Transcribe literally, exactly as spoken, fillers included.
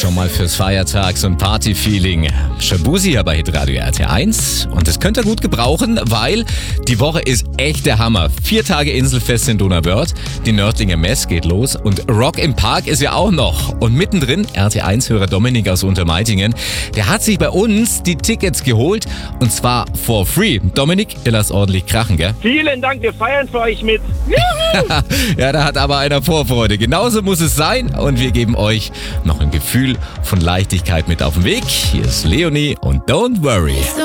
Schon mal fürs Feiertags- und Party-Feeling. Shabuzi hier bei Hitradio R T eins. Und das könnt ihr gut gebrauchen, weil die Woche ist echt der Hammer. Vier Tage Inselfest in Donauwörth, die Nördlinger Mess geht los und Rock im Park ist ja auch noch. Und mittendrin R T eins-Hörer Dominik aus Untermeitingen, der hat sich bei uns die Tickets geholt und zwar for free. Dominik, ihr lasst ordentlich krachen, gell? Vielen Dank, wir feiern für euch mit. Ja, da hat aber einer Vorfreude. Genauso muss es sein und wir geben euch noch ein Gefühl von Leichtigkeit mit auf den Weg. Hier ist Leonie und Don't Worry.